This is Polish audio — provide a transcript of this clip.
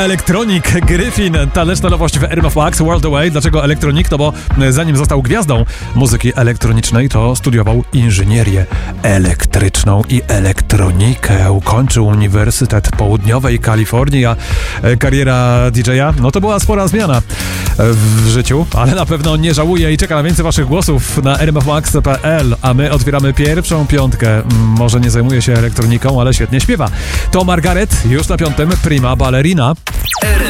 Electronic Gryfin, taneczna nowość w RMF Max, World Away. Dlaczego Electronic? No bo zanim został gwiazdą muzyki elektronicznej, to studiował inżynierię elektryczną i elektronikę. Ukończył Uniwersytet Południowej Kalifornii, a kariera DJ-a, no to była spora zmiana w życiu, ale na pewno nie żałuje i czeka na więcej waszych głosów na rmfmax.pl, a my otwieramy pierwszą piątkę. Może nie zajmuje się elektroniką, ale świetnie śpiewa. To Margaret, już na 5. Prima Ballerina.